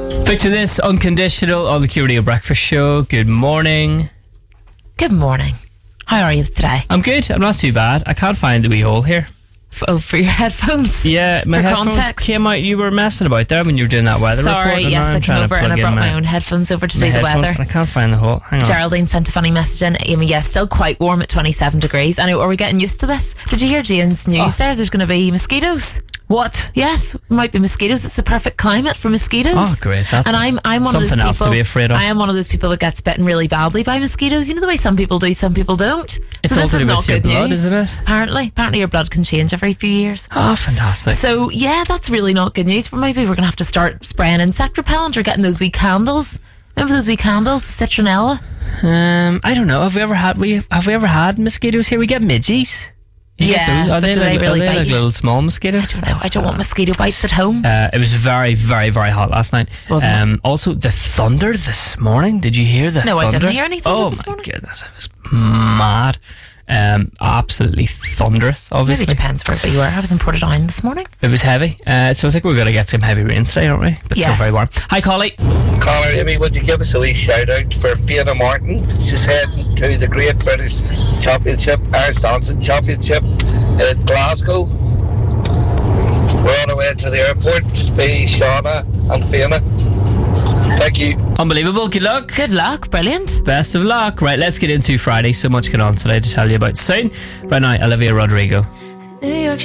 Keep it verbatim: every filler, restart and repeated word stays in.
Picture this, Unconditional on the Q Radio Breakfast Show. Good morning. Good morning. How are you today? I'm good. I'm not too bad. I can't find the wee hole here. F- oh, for your headphones? Yeah, my for headphones context. came out. You were messing about there when you were doing that weather Sorry, report. and yes, now I'm I trying came to over and I plug in brought my, my own headphones over to my do the headphones, weather. and I can't find the hole. Hang on. Geraldine sent a funny message in. Amy, yes, still quite warm at twenty-seven degrees. I know, are we getting used to this? Did you hear Jane's news Oh. there? There's going to be mosquitoes. What? Yes, it might be mosquitoes. It's the perfect climate for mosquitoes. Oh, great. That's and I'm I'm one of those something people. else to be afraid of. I am one of those people that gets bitten really badly by mosquitoes. You know the way some people do, some people don't. It's so all this to is do not with your good blood, news. isn't it? Apparently, apparently your blood can change every few years. Oh, fantastic. So yeah, that's really not good news. But maybe we're gonna have to start spraying insect repellent or getting those wee candles. Remember those wee candles, citronella? Um, I don't know. Have we ever had we have we ever had mosquitoes here? We get midges. You get Yeah, those? Are but they do like, they really are they bite like you? little small mosquitoes? I don't know. I don't want mosquito bites at home. Uh, it was very, very, very hot last night. Wasn't it? um, Also, the thunder this morning. Did you hear the No, I thunder? didn't hear any thunder Oh this my morning. goodness, it was mad. Um, absolutely thunderous. Maybe Obviously, it depends where you were. I was in Portadown this morning. it was heavy. Uh, so I think we're going to get some heavy rains today, aren't we? But Yes. still very warm. Hi, Collie. Connor, Amy, would you give us a wee shout out for Fiona Martin? She's heading to the Great British Championship, Irish Dancing Championship in Glasgow. We're on our way to the airport. Be Shauna and Fiona. Thank you. Unbelievable. Good luck. Good luck. Brilliant. Best of luck. Right, let's get into Friday. So much going on today to tell you about soon. Right now, Olivia Rodrigo. New York